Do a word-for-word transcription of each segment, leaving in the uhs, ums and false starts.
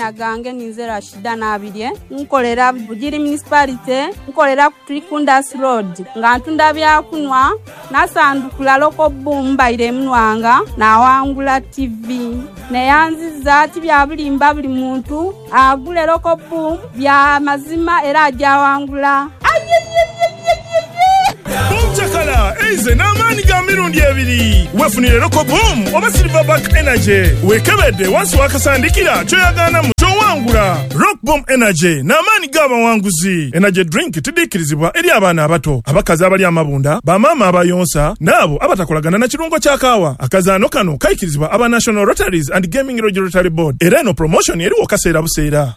Amannya gange ninze Rashida Nabirye nkolera Bugiri Municipality nkolera ku Trikundas Road nga ntunda byakunywa nasandukula loko bumba ile mnwanga na wangula T V neyanziza ati bya bulimba buli muntu agule loko bum bya mazima era ajja wangula Chakala, eize namani gamirundi ebiri. Wefunire loko boom, oba Silverback Energy. Wekebede wansi wakasandikira choyagana mucho wangula. Rock Boom Energy, namani gaba wanguzi. Energy drink tidikirizibwa eri abana abato. Abakazi abali amabunda, bamama abayonsa, nabo abatakolagana na kirungo kya kawa. Akazano kano kayikirizibwa aba National Rotaries and Gaming Regulatory Board. Era no promotion eri wakaseera buseera.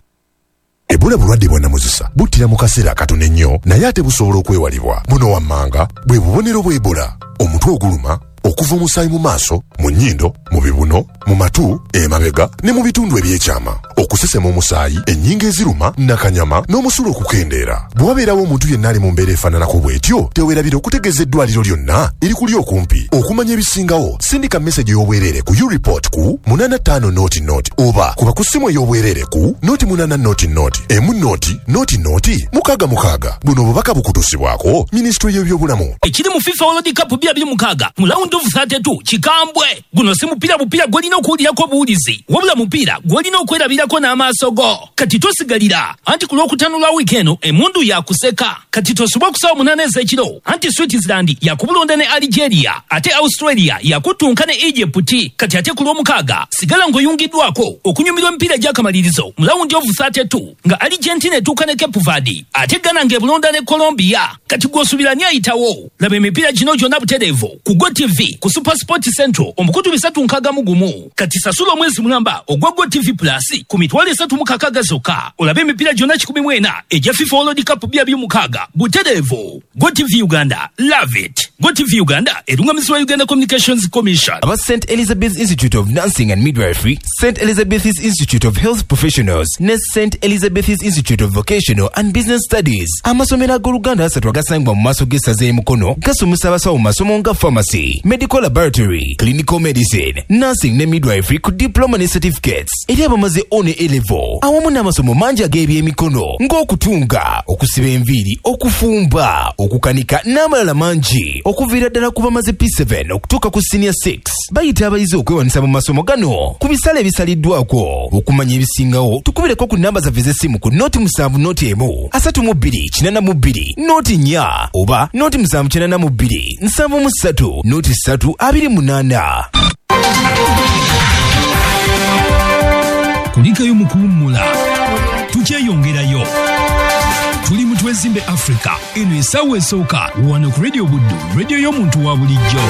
Ebola bulwadde bwana muzisa buttira mu kaseera katono ennyo naye ate busobola okwewalibwa. Buno wammanga bwe bubonero bwa Ebola: omutwe oguluma, okuva omusaayi mu maaso, mu nnyindo, mu bibuno, mu matu, emabega ne mu bitundu ebyekyama, okusesema omusaayi, ennyingo eziruma, nakanyama n'omusulo okukendeera. Bwe wabeerawo omuntu yenna ali mu mbeera efaananako bw'etyo, teweerabira okutegeeza eddwaliro lyonna erikuli okumpi. Okumanya ebisingawo, sindika message y'obwereere ku U-Report ku munana ttaano noti noti oba kuba ku ssimu ey'obwereere ku noti munana noti noti emu noti noti noti mukaaga mukaaga. Buno obubaka bukutuusibwako Minisitule y'ebyobulamu. Ekiri mu FIFA World Cup bya biri mukaaga mu round of thirty-two kikambwe. Guno si mupiira bupiira gwolina okuwulirako buwulizi wabula mupiira gwolina okwerabirako n'amaaso go. Kati tosigalira anti ku lwokutaano lwa wiikeeno emundu yakuseka. Kati tosobwa kusaawa munaana ez'ekiro anti Switzerland yakubulonda ne Algeria ate Australia yakutunka ne Egypt. Kati ate ku lwomukaaga sigala ng'oyungiddwako okunyumirwa emipiira gy'akamalirizo mu round of thirty-two nga Argentina etuuka ne Cape Verde ate Ghana ng'ebulonda ne Colombia. Kati gw'osuubira ani ayitawo? Laba emipiira gino gyonna butereevu ku Go T V ku Super Sport Central omukutu bisatu nkaga mugumu. Kati sasula omwezi mulamba ogwa Go T V Plus ku mitwalo esatu mu kakaga zokka olabe emipiira gyonna kikumi mu ena egya FIFA World Cup bya biri mukaaga butereevu. Go T V Uganda, love it. Go T V Uganda erungamizibwa Uganda Communications Commission. Aba Saint Elizabeth's Institute of Nursing and Midwifery, Saint Elizabeth's Institute of Health Professionals ne Saint Elizabeth's Institute of Vocational and Business Studies. Amasomero ag'Oluganda asatu agasangibwa mu maaso g'essaza y'e Mukono gasomesa abasawo mu masomo nga pharmacy, medical laboratory, clinical medicine, nursing ne midwifery ku diploma ne certificates eri abamaze O ne A-level awamu n'amasomo mangi ag'ebyemikono ng'okutunga, okusiba enviiri, okufumba, okukanika n'amalala mangi okuviira ddala ku bamaze P seven okutuuka ku senior six. Bayita abayizi okwewanisa mu masomo gano ku bisale ebisaliddwako. Okumanya ebisingawo tukubireko ku nnamba zaffe z'essimu ku noti musanvu noti emu asatu mu bbiri kinana mu bbiri noti nnya oba noti musanvu kinana mu bbiri nsanvu mu ssatu noti ssatu abiri munaana. Kulikayo mu kuwummula tukyeyongerayo. Tuli mu Twesimbe Africa eno essaawa esooka wano ku Radio Buddu, radio y'omuntu wa bulijjo.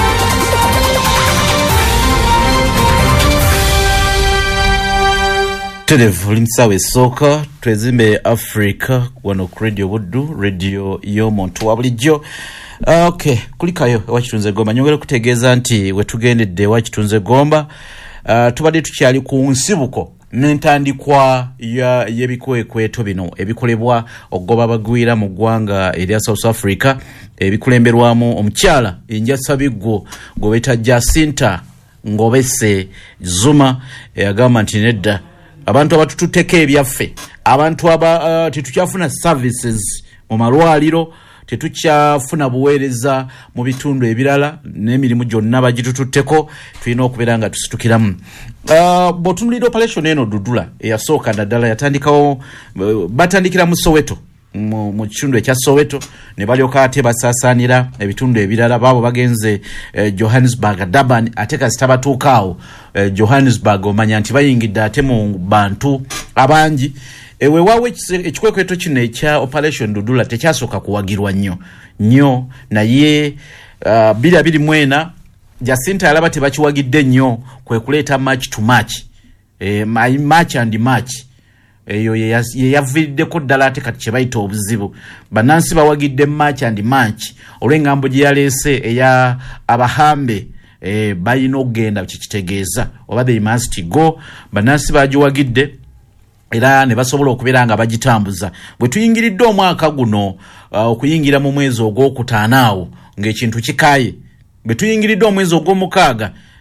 Televu limsawe esooka Twesimbe Africa wano ku Radio Buddu, radio y'omuntu wa bulijjo. Uh, okay, kulikayo wakitunze gomba nyongera kutegeeza nti wetugendedde wakitunze gomba uh, tubadde tukyali ku nsibuko n'entandikwa ya y'ebikwekweto bino ebikolebwa okugoba abagwira mu ggwanga erya South Africa ebikulemberwamu omukyala Enjasabiggo gwe beta Jacinta Ngobese Zuma eyagamba nti nedda abantu abatututeko ebyaffe, abantu aba uh, tetukyafuna services mu malwaliro, tetukyafuna buweereza mu bitundu ebirala n'emirimu gyonna bagitututteko, tulina okubeera nga tusitukiramu. Uh, botunulira operation eno Dudula eyasooka naddala yatandikawo uh, batandikira mu Soweto mu, mu kitundu ekya Soweto ne balyoka ate basaasaanira ebitundu ebirala. Baabo bagenze uh, Johannesburg, Durban ate kasita batuukaawo uh, Johannesburg omanya nti bayingidde ate mu bantu abangi. Ewe wawe ekikwekweto kino ekya operation Dudula tekyasooka kuwagirwa nnyo nnyo naye uh, bira biri mwena Jacinta alaba tebakiwagidde nnyo kwe kuleeta match to match e, match and match eyo ye yaviddeko ddala ate kati kye bayita obuzibu. Bannansi bawagidde match and match olw'engambo gye yaleese eya abahambe e, balina okugenda kikitegeeza oba they must go. Bannansi bagiwagidde era ne basobola okubeera nga bagitambuza. Bwe tuyingiridde omwaka guno uh, okuyingira mu mwezi ogw'okutaano awo ng'ekintu kikaye, bwe tuyingiridde omwezi ogw'omukaaga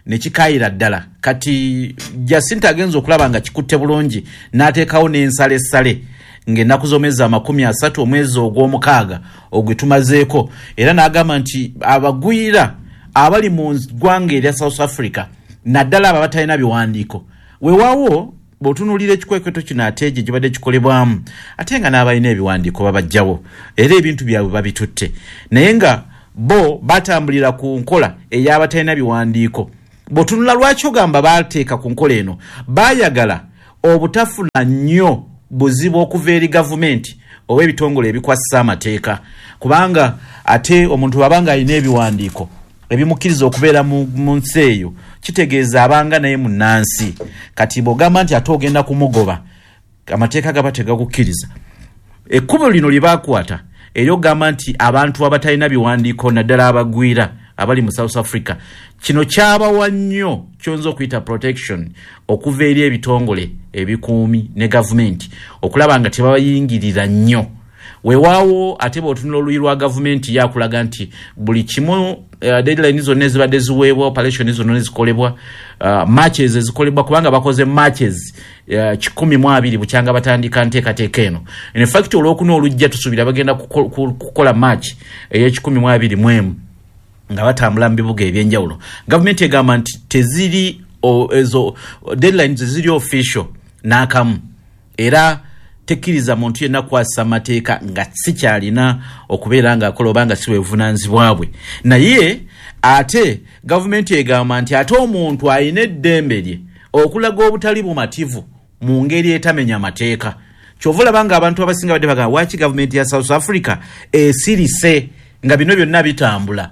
ne kikayira ddala kati Jacinta agenza okulaba nga kikutte bulungi n'ateekawo n'ensale sale ng'ennaku z'omwezi amakumi asatu omwezi ogw'omukaaga ogwetumazeeko era n'agamba nti abagwira abali mu ggwanga erya South Africa naddala abo abatalina biwandiiko weewaawo bw'otunuulira ekikwekweto kino ate gye gibadde kikolebwamu ate nga n'abalina ebiwandiiko babajjawo era ebintu byabwe babitutte naye nga bo batambulira ku nkola ey'abatalina biwandiiko bw'otunula lwaki ogamba baateeka ku nkola eno baayagala obutafuna nnyo buzibu okuva eri gavumenti oba ebitongole ebikwasisa amateeka kubanga ate omuntu bw'abanga alina ebiwandiiko ebimukkiriza okubeera mu nsi eyo kitegeeza abanga naye munnansi kati bw'ogamba nti ate ogenda kumugoba amateeka gaba tegakukkiriza ekkubo lino lye baakwata era ogamba nti abantu abatalina biwandiiko naddala abagwira abali mu South Africa kino kyabawa nnyo kyonza okuyita protection okuva eri ebitongole ebikuumi ne gavumenti okulaba nga tebabayingirira nnyo weewaawo ate bw'otunula oluyi lwa gavumenti yakulaga nti buli kimu uh, deadline zonna ezibadde ziweebwa operation zonna nezikolebwa uh, matches ezikolebwa kubanga bakoze matches uh, kikumi mu abiri bukyanga batandika nteekateeka eno in fact olwokuna olujja tusuubira bagenda kukola match ey'ekikumi mu abiri mu emu nga batambula mu bibuga ebyenjawulo gavumenti egamba nti teziri o, ezo deadlines eziri official n'akamu era tekkiriza muntu yenna kwasa amateeka nga sikyalina okubeera nga akola obanga si bwevunaanizibwa bwe naye ate gavumenti egamba nti ate omuntu alina eddembe lye okulaga obutali bumativu mu ngeri etamenya amateeka kyova olaba nga abantu abasinga badde bagamba waaki gavumenti ya South Africa esirise nga bino byonna bitambula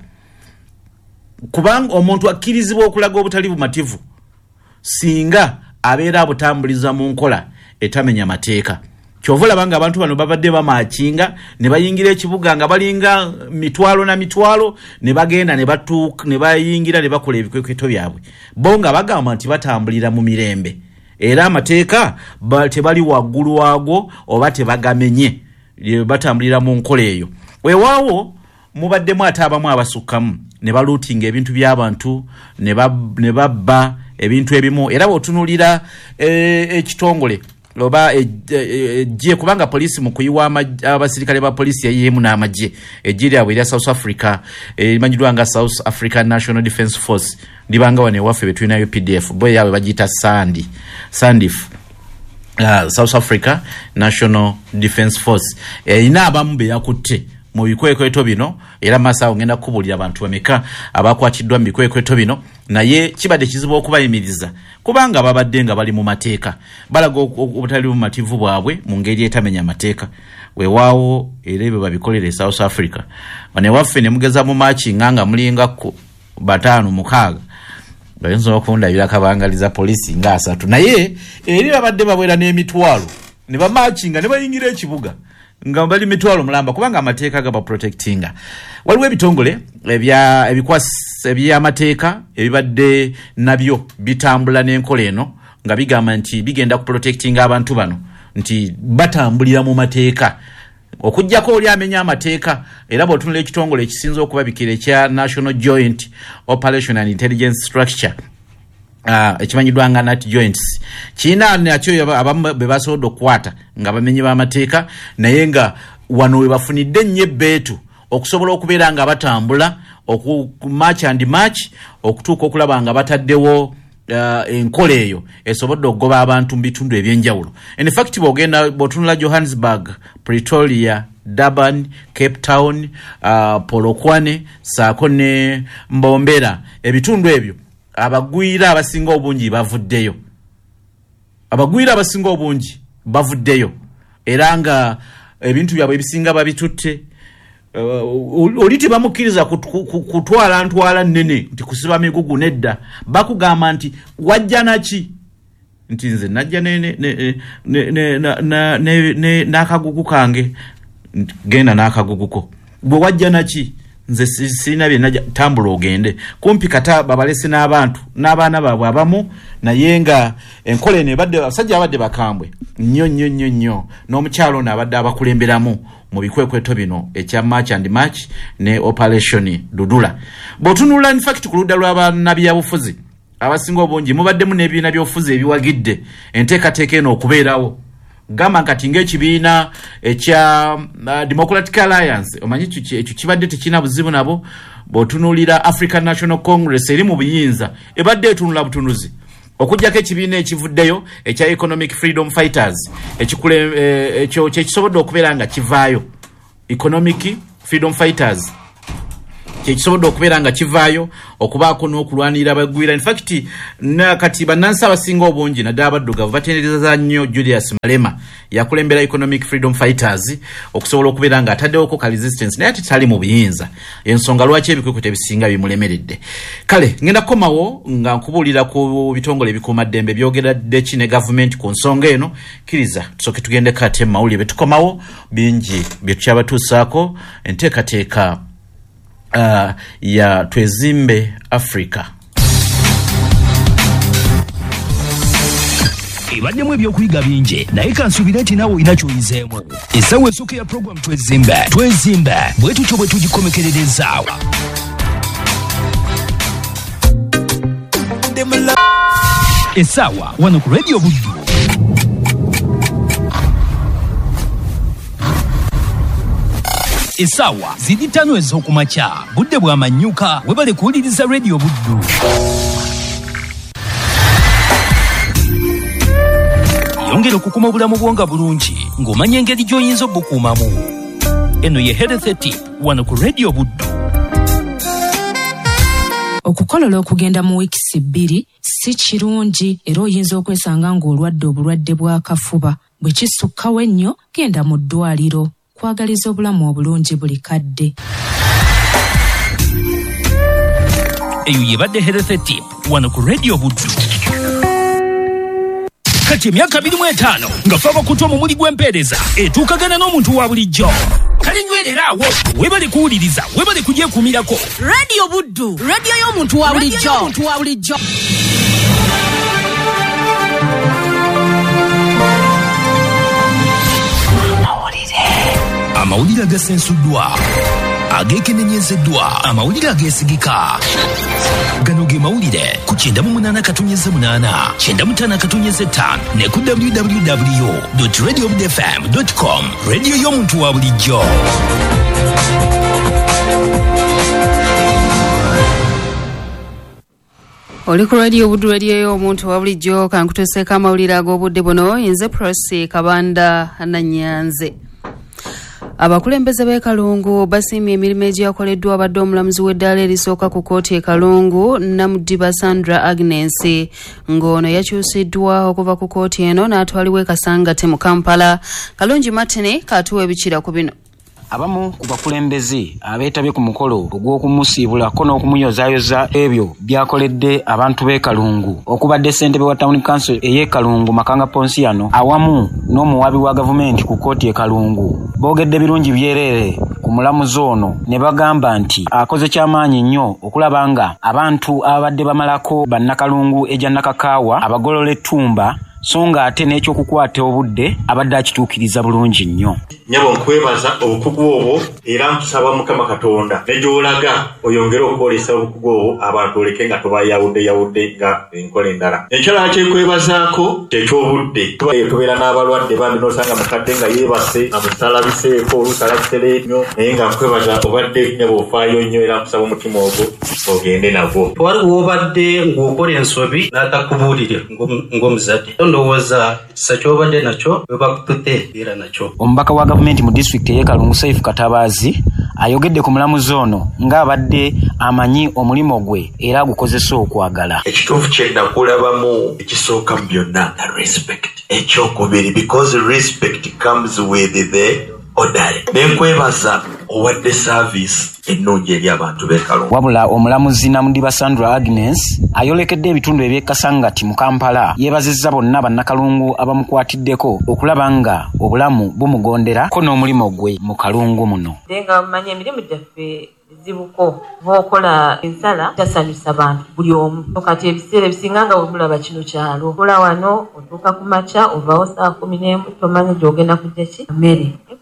kubanga omuntu akkirizibwa okulaga obutali bumativu singa abeera abutambuliza mu nkola etamenya mateeka kyova olaba nga abantu bano babadde bamaakinga ne bayingira ekibuga nga balinga mitwalo na mitwalo ne bagenda ne batuuka ne bayingira ne bakola ebikwekweto byabwe bo nga bagamba nti batambulira mu mirembe era amateeka tebali waggulu waago oba tebagamenye batambulira mu nkola eyo weewaawo mubaddemu ate abamu abasukkamu ne baluutinga ebintu by'abantu ne babba ebintu ebimu era bw'otunuulira ekitongole oba ejje kubanga poliisi mu kuyiwa abasirikale ba poliisi yayiyeemu n'amagye ejje lyabwe erya South Africa erimanyidwa nga South African National Defence Force libanga wane waffe betulinayo P D F bo yaabwe bagiyita sandi sandif uh, South Africa National Defence Force erina abamu be yakutte mu bikwekweto bino era masawo ngenda kubulira abantu bameka abakwatiddwa mu bikwekweto bino naye kibadde kizibu okubayimiriza kubanga babadde nga bali mu mateeka balaga obutali mu mativu bwabwe mu ngeri etamenya amateeka weewaawo era ebyo babikolera South Africa bane waffe ne mugeza mu maachi nganga mulinga ku bataano mukaaga bayinza okundabira kabangaliza polisi nga asatu naye eri babadde babwera n'emitwalo ne bamaachi nga ne bayingira ekibuga nga bali mitwalo mulamba kubanga amateeka gaba protectinga waliwo ebitongole ebya ebikwas ebya amateeka ebibadde nabyo bitambula n'enkola eno nga bigamba nti bigenda ku protectinga abantu bano nti batambulira mu mateeka okujjako oli amenya amateeka era bw'otunula ekitongole ekisinza okubabikira ekya National Joint Operation and Intelligence Structure Uh, ekimanyiddwa nga Nat Joints kiina nakyo abamu be basobola okukwata nga bamenyi b'amateeka naye nga wano we bafunidde nnyo ebbeetu okusobola okubeera nga batambula oku march and march okutuuka okulaba nga bataddewo uh, enkola eyo esobodde okugoba abantu mu bitundu ebyenjawulo in fact bw'ogenda bw'otunula Johannesburg, Pretoria, Durban, Cape Town, uh, Polokwane saako ne Mbombera ebitundu ebyo abagwira abasinga obungi bavuddeyo abagwira abasinga obungi bavuddeyo era nga ebintu byabwe ebisinga babitutte uh, oliti bamukkiriza kutwala ntwala nnene nti kusiba migugu nedda bakugamba nti wajja naki nti nze najja n'akagugu kange genda n'akaguguko bwe wajja naki nze sina bye najja tambula ogende kumpi kata babalese n'abantu n'abaana baabwe abamu naye nga enkola eno ebadde abasajja abadde bakambwe nnyo nnyo nnyo nnyo n'omukyalo ono abadde abakulemberamu mu bikwekweto bino ekya March and March ne Operation Dudula bw'otunula in fact ku ludda lw'abannabyabufuzi abasinga obungi mubaddemu n'ebibiina by'obufuzi ebiwagidde enteekateeka eno okubeerawo gamba kati ng'ekibiina ekya uh, Democratic Alliance omanyi ekyo kibadde tekina buzibu nabo bw'otunuulira African National Congress eri mu buyinza ebadde etunula butunuzi okujjako ekibiina ekivuddeyo ekya Economic Freedom Fighters ekikule ekyo kyekisobodde okubeera nga kivaayo Economic Freedom Fighters kyekisobodde okubeera nga kivaayo okubaako n'okulwanirira abagwira. In fact kati bannansi abasinga obungi naddala abaddugavu batendereza nnyo Julius Malema yakulembera Economic Freedom Fighters okusobola okubeera nga ataddewoko ka resistance naye ati tali mu buyinza ensonga lwaki ebikwekweto ebisinga bimulemeredde. Kale ngenda kukomawo nga nkubuulira ku bitongole ebikuumaddembe byogeradde ki ne gavumenti ku nsonga eno kkiriza tusooke tugende kate mu mawulire betukomawo bingi bye tukyabatuusaako enteekateeka Uh, ya Twezimbe Africa. Ebaddemu ebyokuyiga bingi naye kansuubira nti naawe olina ky'oyizeemu. Essaawa esooka ya program Twezimbe Twezimbe bwe tutyo bwe tugikomekererezaawa. Essaawa wano ku Radio Buddu. Esawa zidi tano ez'okumakya budde bw'amanyuka webale kuwuliriza Radio Buddu. Yongera okukuma obulamu bwonga bulungi ng'omanya engeri gy'oyinza obukuumamu. Eno ye Health Tip wano ku Radio Buddu. Okukolola okugenda mu wiikisi bbiri si kirungi era oyinza okwesanga ng'olwadde obulwadde bw'akafuba. Bwe kisukkawo ennyo genda mu ddwaliro. Kwagaliza obulamu obulungi buli kadde. Eyo yebadde Health Tip wano ku Radio Buddu. Kati emyaka abiri mu etaano nga faba kutwa mu muli gw'empeereza etuukagana n'omuntu wa bulijjo. Kale nywereraawo webale kuwuliriza webale kugyekuumirako. Radio Buddu, radio y'omuntu wa bulijjo. Amawulire agasensuddwa ageekenenyezeddwa amawulire ageesigika gano ge mawulire ku kyenda mu munaana katonyeze munaana kyenda mu ttaano katonyeze ttaano ne ku w w w dot radio buddu f m dot com radio y'omuntu wa bulijjo. Oli ku Radio Buddu, radio y'omuntu wa bulijjo. Kankuteseeko amawulire ag'obudde buno nze Prosi Kabanda Nanyanze. Abakulembeze b'e Kalungu basiimye emirimu egyakoleddwa abadde omulamuzi w'eddaala erisooka ku kkooti e Kalungu Namudiba Sandra Agnes ng'ono yakyusiddwa okuva ku kkooti eno n'atwalibwa e Kasangate mu Kampala. Kalungi Martin katuwa ebikira ku bino. Abamu ku bakulembeze abeetabye ku mukolo ogw'okumusiibulako n'okumuyozaayoza ebyo byakoledde abantu b'e Kalungu okubadde ssentebe wa Town Council ey'e Kalungu Makanga Ponsiano awamu n'omuwaabi wa gavumenti ku kkooti e Kalungu boogedde birungi byereere ku mulamuzi ono ne bagamba nti akoze ky'amaanyi nnyo okulaba nga abantu abadde bamalako bannakalungu ejja Nakakaawa abagolola ettumba so nga ate n'ekyokukwata obudde abadde akituukiriza bulungi nnyo. Nyabo nkwebaza obukugu obwo era nkusaba Mukama Katonda ne gy'olaga oyongere okukolesa obukugu obwo abantu oleke nga tobayawudde yawudde nga enkola endala. Ekyala kyekwebazaako kyekyobudde tubeera n'abalwadde bambi n'osanga mukadde nga yeebase amusalabiseeko olusalabisere ennyo naye nga nkwebaza obadde nyabo ofaayo nnyo era nkusaba omutima ogwo ogende nagwo. Waliwo obadde ng'okola ensobi n'atakubuulire ng'omuzadde ndowooza kisa ky'obadde nakyo bwe bakutute era nakyo. Omubaka wa gavumenti mu disitulikiti ey'e Kalungu Saif Katabaazi ayogedde ku mulamuzi ono ng'abadde amanyi omulimu gwe era agukozesa okwagala. Ekituufu kyenda kulabamu ekisooka mu byonna na respect. Ekyokubiri because respect comes with the order. Nenkwebaza owadde service ennungi eri abantu b'e Kalungu. Wabula omulamuzi Namudiba Sandra Agnes ayolekedde ebitundu eby'e Kasangati mu Kampala yeebazizza bonna bannakalungu abamukwatiddeko okulaba nga obulamu bumugondera ko n'omulimu gwe mu Kalungu muno. Nga manya emirimu gyaffe zibuko bw'okola ensala tasanyusa bantu buli omu. Kati ebiseera ebisinga nga bwemulaba kino kyalo okola wano otuuka ku makya ovaawo saa kumi n'emu tomanyi gy'ogenda kujja ki mmere.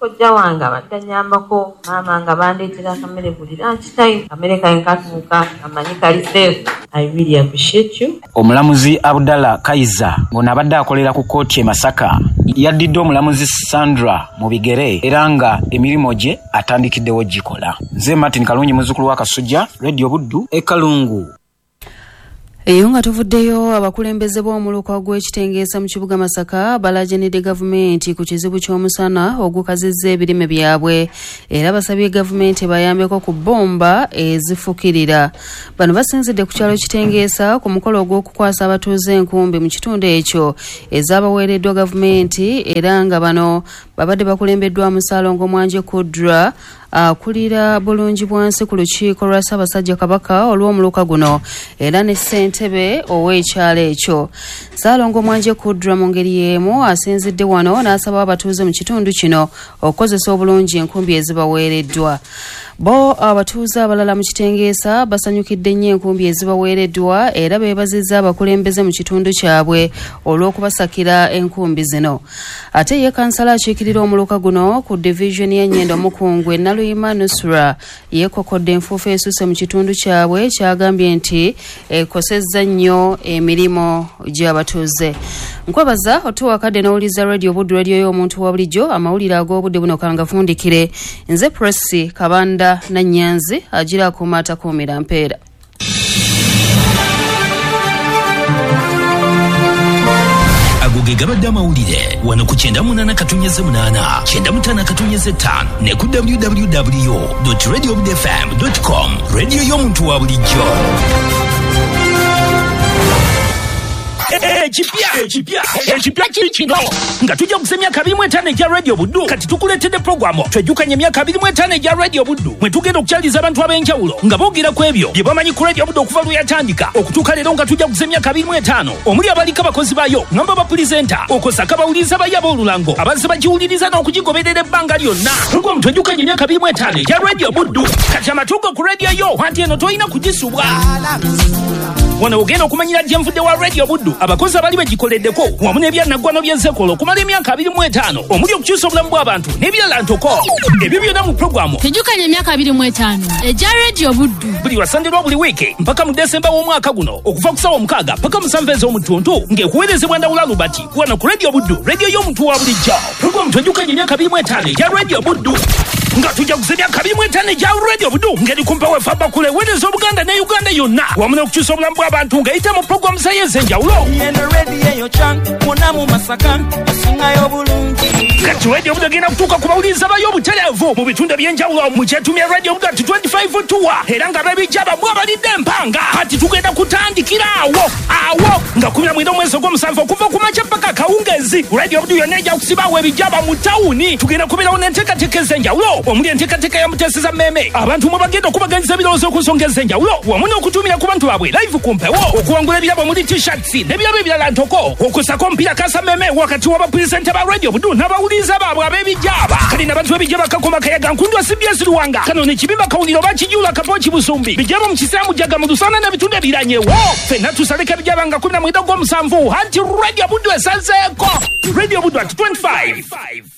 kojja wange abadde annyambako maama nga bandeetera akamere buli lunch time kamere kange katuuka amanyi kali safe. I really appreciate you. Omulamuzi Abdallah Kaiza ng'ono abadde akolera ku kkooti e Masaka yaddidde omulamuzi Sandra mu bigere era nga emirimu gye atandikiddewo gikola. Nze Martin Kalungi muzzukulu wa Kasujja, Radio Buddu e Kalungu. Eyo nga tuvuddeyo abakulembeze b'omuluka gw'ekitengeesa mu kibuga Masaka balajanidde gavumenti ku kizibu ky'omusana ogukazizza ebirime byabwe era basabye gavumenti bayambeko ku bbomba ezifukirira. Bano basinzidde ku kyalo kitengeesa ku mukolo ogw'okukwasa abatuuze enkumbi mu kitundu ekyo ezaabaweereddwa gavumenti era nga bano babadde bakulembeddwamu Ssaalongo Mwanje Kudra akulira bulungi bwansi ku lukiiko lwa Ssaabasajja Kabaka olw'omuluka guno era ne ssentebe ow'ekyalo ekyo. Ssaalongo Mwanje Kudra mu ngeri y'emu asinzidde wano n'asaba abatuuze mu kitundu kino okukozesa obulungi enkumbi ezibaweereddwa. Bo abatuuze abalala mu kitengeesa basanyukidde nnyo enkumbi ezibaweereddwa era beebazizza abakulembeze mu kitundu kyabwe olw'okubasakira enkumbi zino. Ate ye kansala akiikirira omuluka guno ku division ya Nnyendo Mukungwe Naluyima Nusra yeekokodde enfuufu esusse mu kitundu kyabwe kyagambye nti ekosezza nnyo emirimu gy'abatuuze. Nkwebaza otuwakadde n'owuliza Radio Buddu, radio y'omuntu wa bulijjo, amawulire ag'obudde buno kangafundikire. Nze Presi Kabanda Nanyanzi agira kumata kumira mpeera. Agoge gabadde amawulire wano ku kyenda munana katonnyeze munana kyenda mutaano katonnyeze ttaano ne ku w w w dot radio buddu f m dot com. Radio y'omuntu wa bulijjo. Ekipya ekipya ekipya kino nga tujja kusa emyaka abiri mu etaano egya Radio Buddu kati tukuleetedde puroguramu twejjukanye emyaka abiri mu etaano egya Radio Buddu mwe tugenda okukyaliza abantu ab'enjawulo nga boogera ku ebyo bye bamanyi ku Radio Buddu okuva lwe yatandika okutuuka leero nga tujja kusa emyaka abiri mu etaano omuli abaliko abakozi baayo ngamba bapulizenta okosaka bawuliriza bayi ab'olulango abazze bagiwuliriza n'okugigoberera ebbanga lyonna. Puroguramu twejjukanye emyaka abiri mu etaano egya Radio Buddu kati amatuugo ku radio yo anti eno tolina kugisubwa. Wano ogenda okumanyira gye nvudde wa Radio Buddu abakozi abali bagikoleddeko wamu n'ebyannaggwano by'ezzekolo okumala emyaka abiri mu etaano omuli okukyusa obulamu bw'abantu n'ebirala ntoko. Ebyo byonna mu puroguramu tejjukanye emyaka abiri mu etaano egya Radio Buddu buli lwasande lwa buli wiiki mpaka mu Desemba w'omwaka guno okuva ku ssaawa omukaaga paka musanvu ez'omutuntu ng'ekuweerezebwa Ndawula Lubati wano ku Radio Buddu, radio y'omuntu wa bulijjo. Puroguramu tejjukanye emyaka abiri mu etaano egya Radio Buddu nga tujja kusa emyaka abiri mu etaano egya Radio Buddu ng'eri ku mpewo efa bakula eweereza Obuganda ne Uganda yonna wamu n'okukyusa obulamu bw'abantu ng'eyita mu puroguramu zayo ez'enjawulo. Kati Radio Buddu egenda kutuuka ku bawuliriza bayo obutereevu mu bitundu eby'enjawulo mu kyetumya Radio Buddu ati twenty-five tour era nga babijja bamu abalidde empanga kati tugenda kutandikira awo awo nga kumi na mwenda omwezi ogw'omusanvu okuva ku makya paka kawungeezi. Radio Buddu yonna ejja kusibaawo ebijjaba mu tawuni. Tugenda kubeerawo n'enteekateeka ez'enjawulo omuli enteekateeka ya Muteesa za Mmeeme abantu mwe bagenda okubaganyiza ebirowoozo ku nsonga ez'enjawulo wamu n'okutumira ku bantu baabwe live ku mpewo okuwangula ebirabo omuli t-shirts n'ebirabo ebirala ntoko okusako omupiira kasa Mmeeme wakati w'abapulezidenti ba Radio Buddu n'abawuliriza baabwe ab'ebijjaba kali n'abantu b'ebijjaba kakoma kayaga nkundwa C B S Luwanga kano n'ekibimba kawuliro bakijula kapooki Busumbi bijjaba mu kisaamu jaga mu Lusana n'ebitundu ebiranyewo ffenna tusaleka ebijjaba nga kumi na mwenda gw'omusanvu anti Radio Buddu esazeeko. Radio Buddu ati twenty-five